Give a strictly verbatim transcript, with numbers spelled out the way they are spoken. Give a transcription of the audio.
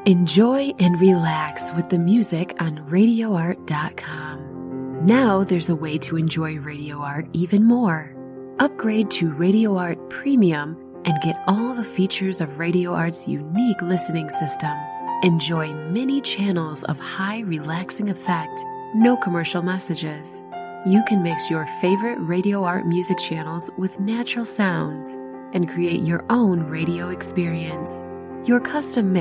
Enjoy and relax with the music on radio art dot com. Now there's a way to enjoy Radio Art even more. Upgrade to Radio Art Premium and get all the features of Radio Art's unique listening system. Enjoy many channels of high relaxing effect, no commercial messages. You can mix your favorite Radio Art music channels with natural sounds and create your own radio experience. Your custom mix